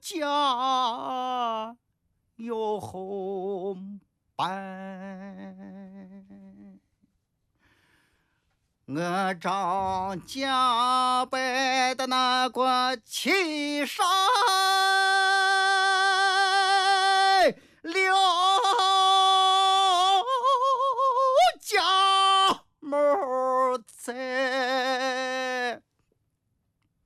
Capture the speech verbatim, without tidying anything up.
家有红白。我张家辈的那个七山两